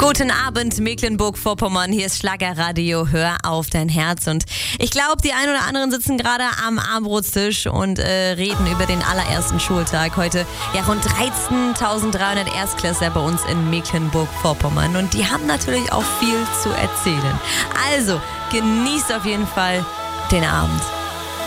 Guten Abend, Mecklenburg-Vorpommern. Hier ist Schlagerradio. Hör auf dein Herz. Und ich glaube, die ein oder anderen sitzen gerade am Abendbrotstisch und reden über den allerersten Schultag. Heute ja rund 13.300 Erstklässler bei uns in Mecklenburg-Vorpommern. Und die haben natürlich auch viel zu erzählen. Also, genießt auf jeden Fall den Abend.